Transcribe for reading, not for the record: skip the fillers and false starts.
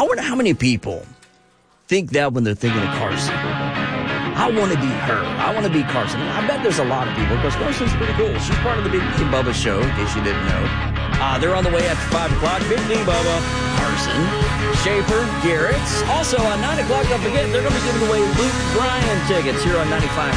wonder how many people think that when they're thinking of Carson. I want to be her. I want to be Carson. I bet there's a lot of people, because Carson's pretty cool. She's part of the Big D and Bubba show, in case you didn't know. They're on the way after 5 o'clock. Big D, Bubba, Carson, Schaefer, Garrett. Also, on 9 o'clock, don't forget, they're going to be giving away Luke Bryan tickets here on 95.